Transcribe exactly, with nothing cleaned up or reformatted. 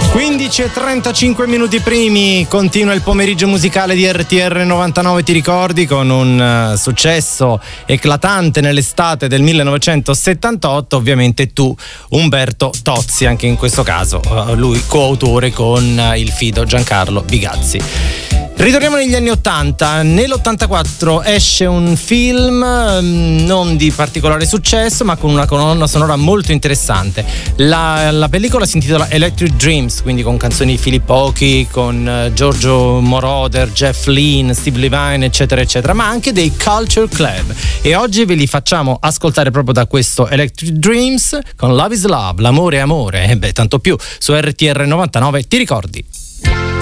quindici e trentacinque minuti primi, continua il pomeriggio musicale di R T R novantanove, ti ricordi, con un uh, successo eclatante nell'estate del millenovecentosettantotto, ovviamente Tu, Umberto Tozzi, anche in questo caso uh, lui coautore con uh, il fido Giancarlo Bigazzi. Ritorniamo negli anni ottanta. Nell'ottantaquattro esce un film um, non di particolare successo, ma con una colonna sonora molto interessante. La, la pellicola si intitola Electric Dreams, quindi con canzoni di Filippo Oki, con uh, Giorgio Moroder, Jeff Lynne, Steve Levine, eccetera eccetera, ma anche dei Culture Club, e oggi ve li facciamo ascoltare proprio da questo Electric Dreams con Love is Love, l'amore è amore, e beh, tanto più, su R T R novantanove, ti ricordi?